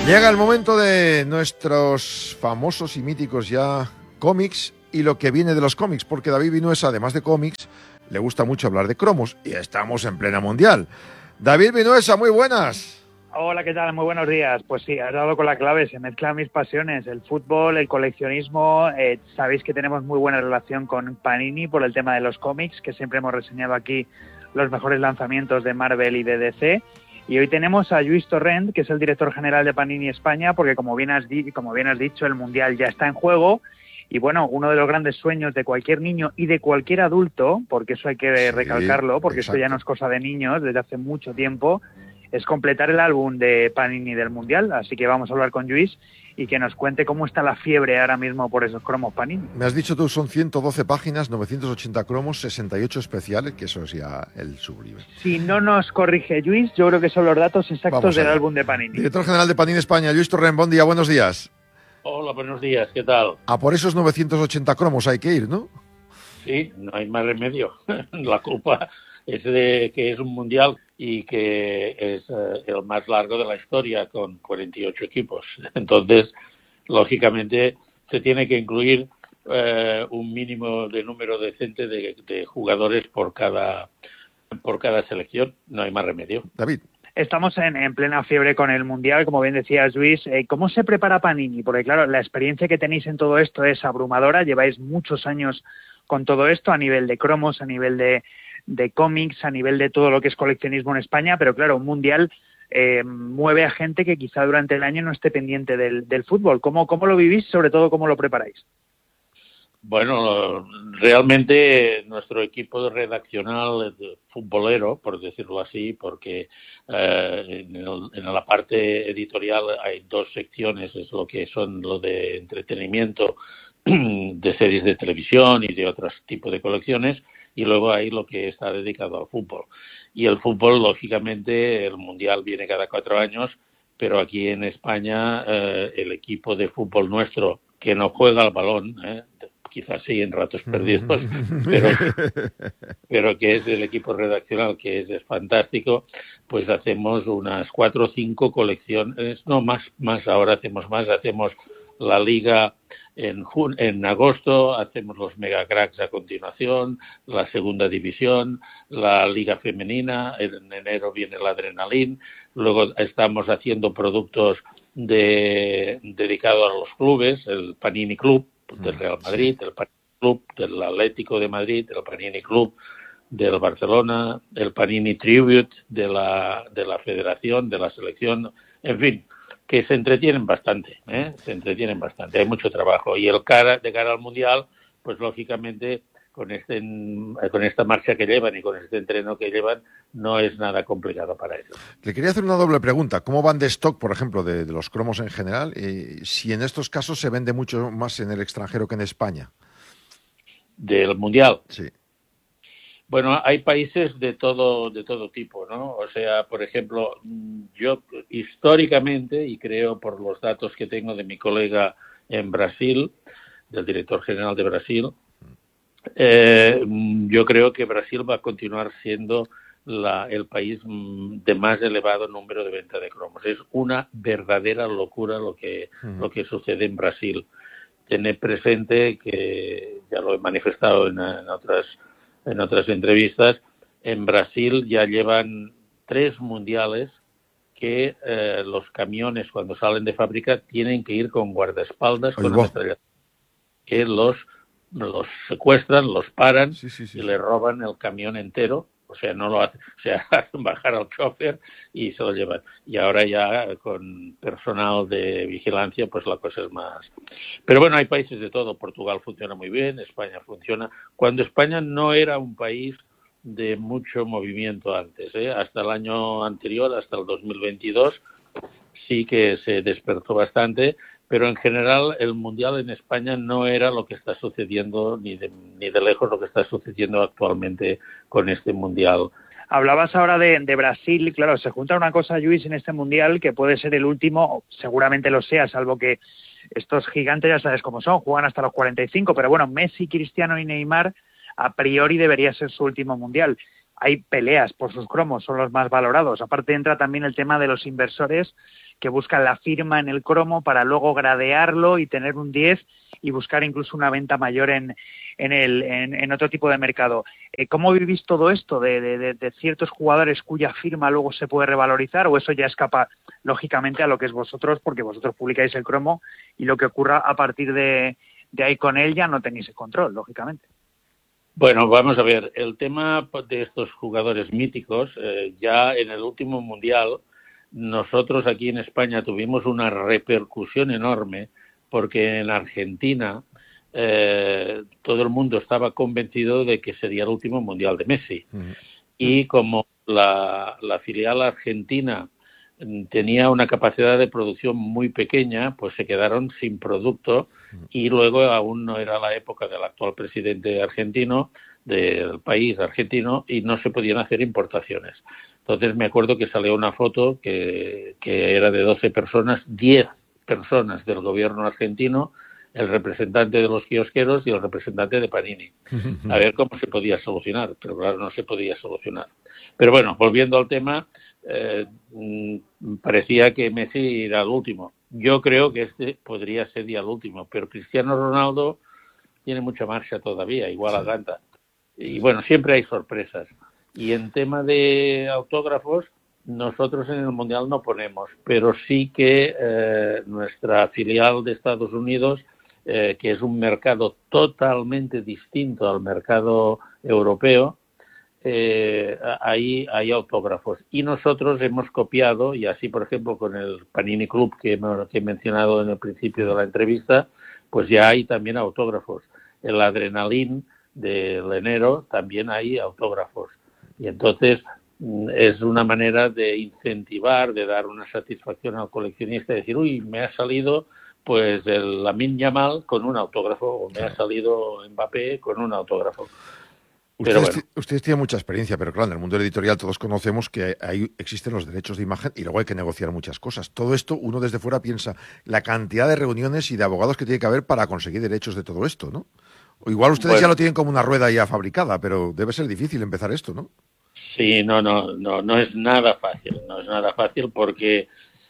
Llega el momento de nuestros famosos y míticos ya cómics y lo que viene de los cómics, porque David Vinuesa, además de cómics, le gusta mucho hablar de cromos y estamos en plena mundial. David Vinuesa, muy buenas. Hola, ¿qué tal? Muy buenos días. Pues sí, has dado con la clave, se mezclan mis pasiones, el fútbol, el coleccionismo. Sabéis que tenemos muy buena relación con Panini por el tema de los cómics, que siempre hemos reseñado aquí los mejores lanzamientos de Marvel y de DC. Y hoy tenemos a Lluís Torrent, que es el director general de Panini España, porque como bien has dicho, el Mundial ya está en juego. Y bueno, uno de los grandes sueños de cualquier niño y de cualquier adulto, porque eso hay que recalcarlo, porque exacto. esto ya no es cosa de niños desde hace mucho tiempo, es completar el álbum de Panini del Mundial. Así que vamos a hablar con Lluís y que nos cuente cómo está la fiebre ahora mismo por esos cromos Panini. Me has dicho tú, son 112 páginas, 980 cromos, 68 especiales, que eso es ya el sublime. Si no nos corrige Lluís, yo creo que son los datos exactos del álbum de Panini. Director general de Panini España, Lluís Torrent, buen día, buenos días. Hola, buenos días, ¿qué tal? A por esos 980 cromos hay que ir, ¿no? Sí, no hay más remedio. La culpa es de que es un mundial y que es el más largo de la historia, con 48 equipos. Entonces, lógicamente, se tiene que incluir un mínimo de número decente de jugadores por cada selección. No hay más remedio. David. Estamos en plena fiebre con el Mundial, como bien decías, Luis. ¿Cómo se prepara Panini? Porque, claro, la experiencia que tenéis en todo esto es abrumadora. Lleváis muchos años con todo esto, a nivel de cromos, a nivel de cómics, a nivel de todo lo que es coleccionismo en España. Pero, claro, un Mundial mueve a gente que quizá durante el año no esté pendiente del fútbol. ¿Cómo lo vivís? Sobre todo, ¿cómo lo preparáis? Bueno, realmente nuestro equipo redaccional futbolero, por decirlo así, porque en la parte editorial hay dos secciones, es lo que son lo de entretenimiento, de series de televisión y de otros tipos de colecciones, y luego hay lo que está dedicado al fútbol. Y el fútbol, lógicamente, el Mundial viene cada 4 años, pero aquí en España el equipo de fútbol nuestro, que no juega al balón, quizás sí en ratos perdidos, pero que es el equipo redaccional, que es fantástico, pues hacemos unas 4 o 5 colecciones, no más, ahora hacemos la liga en agosto, hacemos los mega cracks a continuación, la segunda división, la liga femenina, en enero viene la adrenalín, luego estamos haciendo productos dedicados a los clubes, el Panini Club del Real Madrid, el Panini Club del Atlético de Madrid, el Panini Club del Barcelona, el Panini Tribute de la Federación, de la selección, en fin, que se entretienen bastante, hay mucho trabajo. Y de cara al Mundial, pues lógicamente con esta marcha que llevan y con este entreno que llevan, no es nada complicado para ellos. Le quería hacer una doble pregunta. ¿Cómo van de stock, por ejemplo, de los cromos en general? Si en estos casos se vende mucho más en el extranjero que en España. ¿Del Mundial? Sí. Bueno, hay países de todo tipo, ¿no? O sea, por ejemplo, yo históricamente, y creo por los datos que tengo de mi colega en Brasil, del director general de Brasil, yo creo que Brasil va a continuar siendo el país de más elevado número de venta de cromos. Es una verdadera locura lo que sucede en Brasil. Tened presente que, ya lo he manifestado en otras entrevistas, en Brasil ya llevan 3 mundiales que los camiones cuando salen de fábrica tienen que ir con guardaespaldas, con ametralladoras, que los secuestran, los paran y le roban el camión entero. O sea, no lo hacen, o sea, hacen bajar al chofer y se lo llevan. Y ahora ya con personal de vigilancia, pues la cosa es más. Pero bueno, hay países de todo. Portugal funciona muy bien, España funciona. Cuando España no era un país de mucho movimiento antes, hasta el año anterior, hasta el 2022, sí que se despertó bastante. Pero en general el Mundial en España no era lo que está sucediendo ni de lejos lo que está sucediendo actualmente con este Mundial. Hablabas ahora de Brasil, claro, se junta una cosa, Lluís, en este Mundial que puede ser el último, seguramente lo sea, salvo que estos gigantes ya sabes cómo son, juegan hasta los 45, pero bueno, Messi, Cristiano y Neymar a priori debería ser su último Mundial. Hay peleas por sus cromos, son los más valorados. Aparte entra también el tema de los inversores que buscan la firma en el cromo para luego gradearlo y tener un 10 y buscar incluso una venta mayor en otro tipo de mercado. ¿Cómo vivís todo esto de ciertos jugadores cuya firma luego se puede revalorizar, o eso ya escapa lógicamente a lo que es vosotros, porque vosotros publicáis el cromo y lo que ocurra a partir de ahí con él ya no tenéis el control, lógicamente? Bueno, vamos a ver, el tema de estos jugadores míticos, ya en el último Mundial, nosotros aquí en España tuvimos una repercusión enorme, porque en Argentina todo el mundo estaba convencido de que sería el último Mundial de Messi. Y como la filial argentina tenía una capacidad de producción muy pequeña, pues se quedaron sin producto, y luego aún no era la época del actual presidente argentino, del país argentino, y no se podían hacer importaciones. Entonces me acuerdo que salió una foto que era de 12 personas, 10 personas del gobierno argentino, el representante de los kiosqueros y el representante de Panini. A ver cómo se podía solucionar, pero claro, no se podía solucionar. Pero bueno, volviendo al tema, parecía que Messi era el último. Yo creo que este podría ser ya el último, pero Cristiano Ronaldo tiene mucha marcha todavía, igual aguanta. Y bueno, siempre hay sorpresas. Y en tema de autógrafos, nosotros en el Mundial no ponemos, pero sí que nuestra filial de Estados Unidos, que es un mercado totalmente distinto al mercado europeo, ahí hay autógrafos. Y nosotros hemos copiado, y así por ejemplo con el Panini Club que he mencionado en el principio de la entrevista, pues ya hay también autógrafos. El Adrenalin del enero también hay autógrafos. Y entonces es una manera de incentivar, de dar una satisfacción al coleccionista, de decir, uy, me ha salido pues el Lamine Yamal con un autógrafo, o me ha salido Mbappé con un autógrafo. Ustedes tienen mucha experiencia, pero claro, en el mundo editorial todos conocemos que ahí existen los derechos de imagen y luego hay que negociar muchas cosas. Todo esto, uno desde fuera piensa la cantidad de reuniones y de abogados que tiene que haber para conseguir derechos de todo esto, ¿no? O igual ustedes ya lo tienen como una rueda ya fabricada, pero debe ser difícil empezar esto, ¿no? Sí, no es nada fácil, porque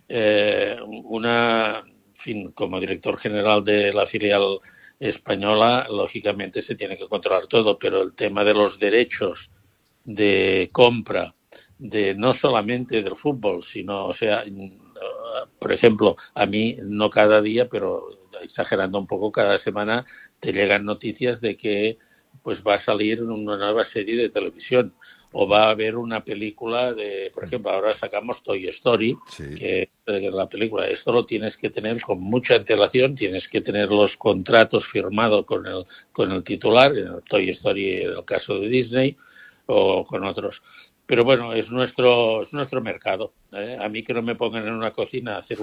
como director general de la filial española, lógicamente se tiene que controlar todo, pero el tema de los derechos de compra, de no solamente del fútbol, sino, o sea, por ejemplo, a mí no cada día, pero exagerando un poco, cada semana te llegan noticias de que pues va a salir una nueva serie de televisión, o va a haber una película por ejemplo, ahora sacamos Toy Story, que es la película. Esto lo tienes que tener con mucha antelación, tienes que tener los contratos firmados con el titular, en el Toy Story, en el caso de Disney, o con otros. Pero bueno, es nuestro mercado. A mí que no me pongan en una cocina a hacer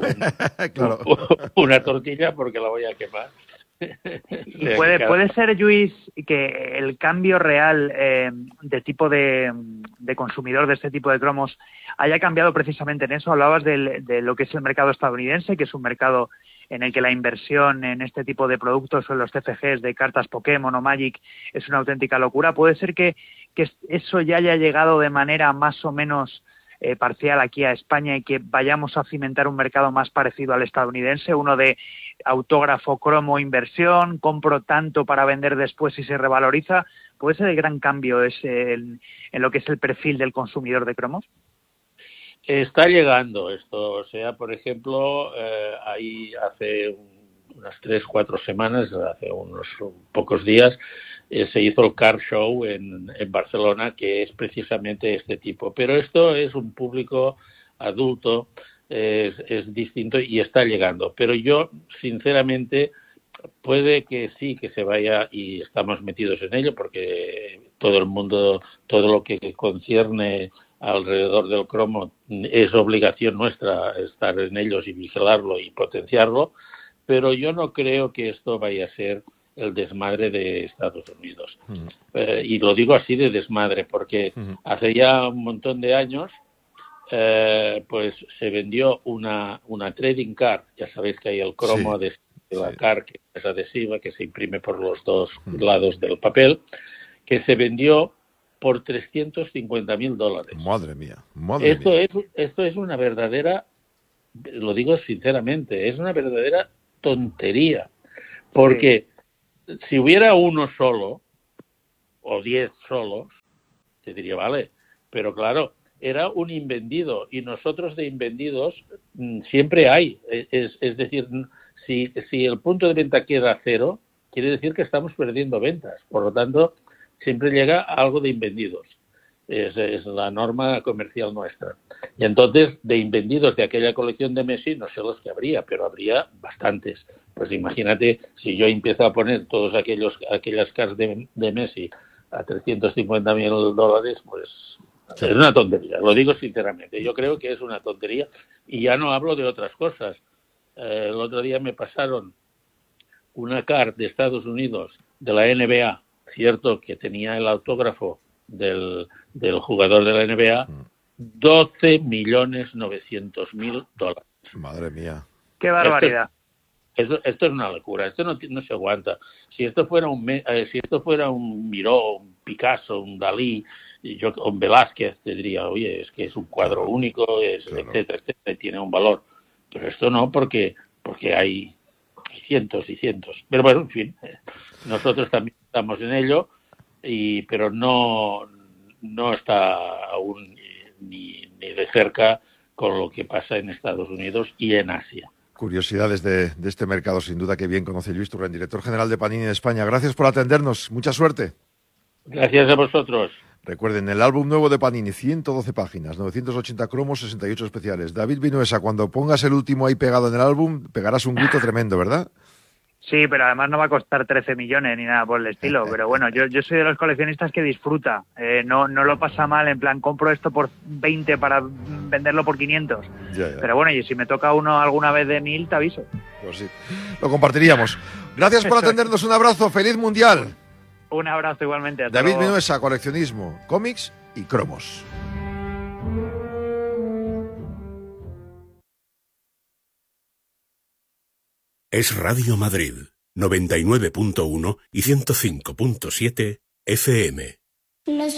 una tortilla porque la voy a quemar. ¿Y puede ser, Lluís, que el cambio real de tipo de consumidor de este tipo de cromos haya cambiado precisamente en eso? Hablabas de lo que es el mercado estadounidense, que es un mercado en el que la inversión en este tipo de productos o en los TCGs de cartas Pokémon o Magic es una auténtica locura. ¿Puede ser que eso ya haya llegado de manera más o menos parcial aquí a España y que vayamos a cimentar un mercado más parecido al estadounidense, uno de autógrafo, cromo, inversión, compro tanto para vender después y se revaloriza? ¿Puede ser el gran cambio en lo que es el perfil del consumidor de cromos? Está llegando esto, o sea, por ejemplo, ahí hace unas 3-4 semanas, hace unos pocos días, se hizo el Car Show en Barcelona, que es precisamente este tipo. Pero esto es un público adulto, es distinto y está llegando. Pero yo, sinceramente, puede que sí, que se vaya, y estamos metidos en ello, porque todo el mundo, todo lo que concierne alrededor del cromo es obligación nuestra estar en ellos y vigilarlo y potenciarlo, pero yo no creo que esto vaya a ser el desmadre de Estados Unidos. Y lo digo así de desmadre, porque hace ya un montón de años pues se vendió una trading card. Ya sabéis que hay el cromo de la card, que es adhesiva, que se imprime por los dos lados del papel, que se vendió por $350,000. Madre mía. Esto es una verdadera lo digo sinceramente, es una verdadera tontería. Porque si hubiera uno solo, o 10 solos, te diría, vale, pero claro, era un invendido, y nosotros de invendidos siempre hay. Es decir, si el punto de venta queda 0, quiere decir que estamos perdiendo ventas. Por lo tanto, siempre llega algo de invendidos. Es la norma comercial nuestra. Y entonces, de invendidos de aquella colección de Messi, no sé los que habría, pero habría bastantes. Pues imagínate, si yo empiezo a poner todos aquellas cards de Messi a $350,000, pues sí, es una tontería, lo digo sinceramente. Yo creo que es una tontería, y ya no hablo de otras cosas. El otro día me pasaron una card de Estados Unidos de la NBA, cierto que tenía el autógrafo del jugador de la NBA, $12,900,000. Madre mía. ¡Qué barbaridad! Esto es una locura, esto no se aguanta. Si esto fuera un Miró, un Picasso, un Dalí, un Velázquez, te diría, oye, es que es un cuadro único, claro, etcétera, tiene un valor. Pero esto no, porque hay cientos y cientos. Pero bueno, en fin, nosotros también estamos en ello, pero no está aún ni de cerca con lo que pasa en Estados Unidos y en Asia. Curiosidades de este mercado, sin duda, que bien conoce Lluís Torrent, director general de Panini de España. Gracias por atendernos. Mucha suerte. Gracias a vosotros. Recuerden, el álbum nuevo de Panini, 112 páginas, 980 cromos, 68 especiales. David Vinuesa, cuando pongas el último ahí pegado en el álbum, pegarás un grito tremendo, ¿verdad? Sí, pero además no va a costar 13 millones ni nada por el estilo. Pero bueno, yo soy de los coleccionistas que disfruta. No lo pasa mal, en plan, compro esto por 20 para venderlo por 500. Ya. Pero bueno, y si me toca uno alguna vez de 1000, te aviso. Pues sí, lo compartiríamos. Gracias por atendernos, un abrazo, feliz mundial. Un abrazo igualmente. Hasta David luego. Vinuesa, coleccionismo, cómics y cromos. Es Radio Madrid, 99.1 y 105.7 FM.